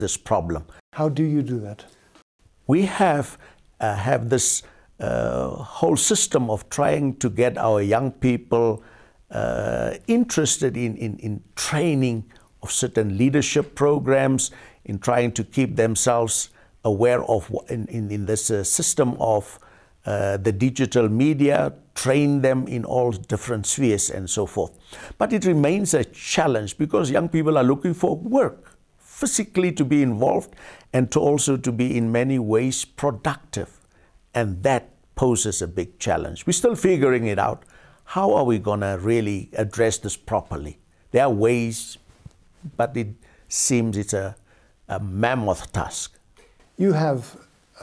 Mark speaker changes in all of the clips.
Speaker 1: this problem.
Speaker 2: How do you do that?
Speaker 1: We have this whole system of trying to get our young people interested in training of certain leadership programs, in trying to keep themselves aware of in this system of the digital media, train them in all different spheres and so forth. But it remains a challenge because young people are looking for work, physically to be involved and to also to be in many ways productive. And that poses a big challenge. We're still figuring it out. How are we going to really address this properly? There are ways, but it seems it's a mammoth task.
Speaker 2: You have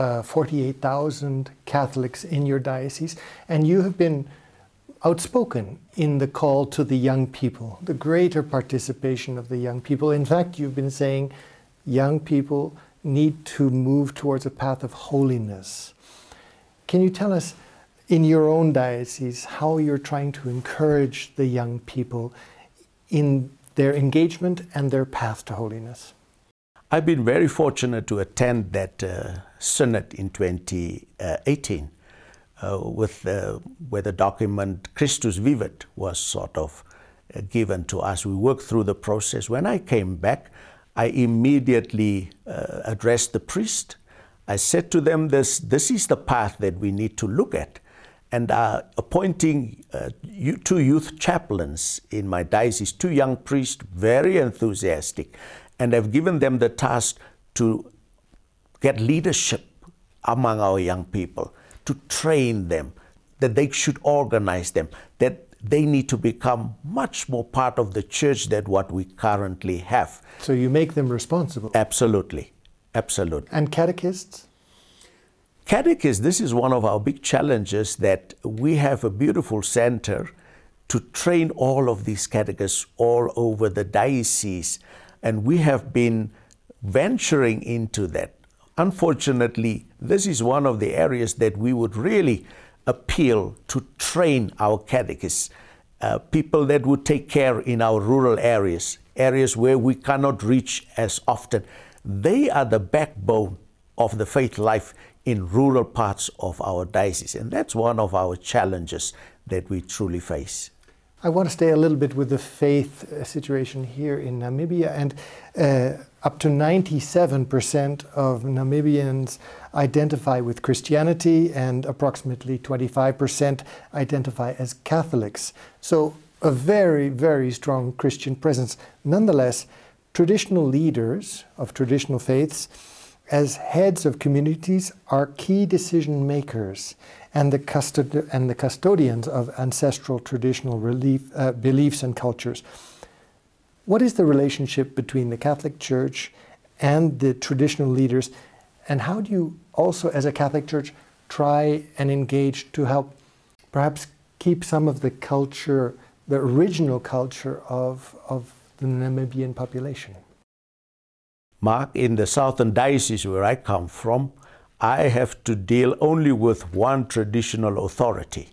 Speaker 2: 48,000 Catholics in your diocese, and you have been outspoken in the call to the young people, the greater participation of the young people. In fact, you've been saying young people need to move towards a path of holiness. Can you tell us, in your own diocese, how you're trying to encourage the young people in their engagement and their path to holiness?
Speaker 1: I've been very fortunate to attend that synod in 2018 where the document Christus Vivit was sort of given to us. We worked through the process. When I came back, I immediately addressed the priest. I said to them, this is the path that we need to look at. And appointing 2 youth chaplains in my diocese, 2 young priests, very enthusiastic, and I've given them the task to get leadership among our young people, to train them, that they should organize them, that they need to become much more part of the church than what we currently have.
Speaker 2: So you make them responsible?
Speaker 1: Absolutely, absolutely.
Speaker 2: And catechists?
Speaker 1: Catechists, this is one of our big challenges, that we have a beautiful center to train all of these catechists all over the diocese. And we have been venturing into that. Unfortunately, this is one of the areas that we would really appeal to train our catechists, people that would take care in our rural areas, areas where we cannot reach as often. They are the backbone of the faith life in rural parts of our diocese. And that's one of our challenges that we truly face.
Speaker 2: I want to stay a little bit with the faith situation here in Namibia, and up to 97% of Namibians identify with Christianity and approximately 25% identify as Catholics. So a very, very strong Christian presence. Nonetheless, traditional leaders of traditional faiths as heads of communities are key decision makers and the custodians of ancestral traditional beliefs and cultures. What is the relationship between the Catholic Church and the traditional leaders, and how do you also, as a Catholic Church, try and engage to help perhaps keep some of the culture, the original culture of the Namibian population?
Speaker 1: Mark, in the Southern Diocese where I come from, I have to deal only with one traditional authority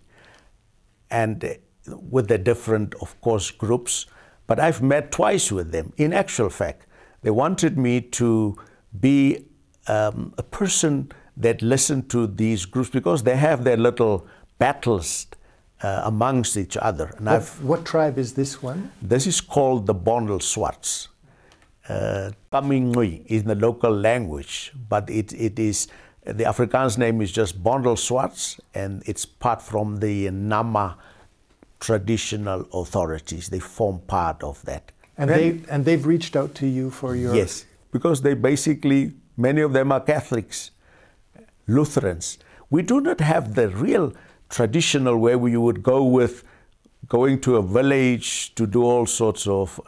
Speaker 1: and with the different, of course, groups. But I've met twice with them. In actual fact, they wanted me to be a person that listened to these groups because they have their little battles amongst each other. And
Speaker 2: what tribe is this one?
Speaker 1: This is called the Bondel Swarts. Kamingui is the local language, but it is, the Afrikaans name is just Bondel Swarts, and it's part from the Nama traditional authorities. They form part of that.
Speaker 2: And they've reached out to you for your...
Speaker 1: Yes, because they basically, many of them are Catholics, Lutherans. We do not have the real traditional where you would go with going to a village to do all sorts of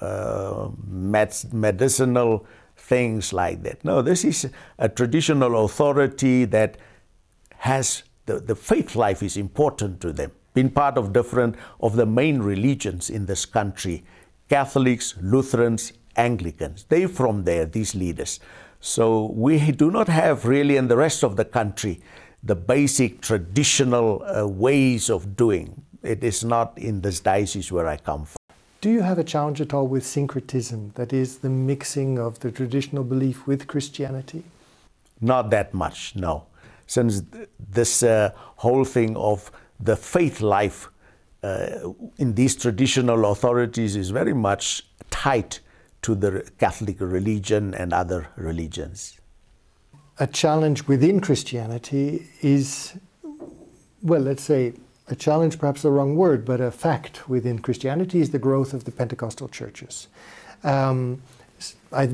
Speaker 1: medicinal things like that. No, this is a traditional authority that has, the faith life is important to them. Been part of different of the main religions in this country, Catholics, Lutherans, Anglicans. They're from there, these leaders. So we do not have really in the rest of the country the basic traditional ways of doing. It is not in this diocese where I come from.
Speaker 2: Do you have a challenge at all with syncretism, that is, the mixing of the traditional belief with Christianity?
Speaker 1: Not that much, no. Since this whole thing of the faith life in these traditional authorities is very much tied to the Catholic religion and other religions.
Speaker 2: A challenge within Christianity is, well, let's say, a challenge, perhaps the wrong word, but a fact within Christianity is the growth of the Pentecostal churches. I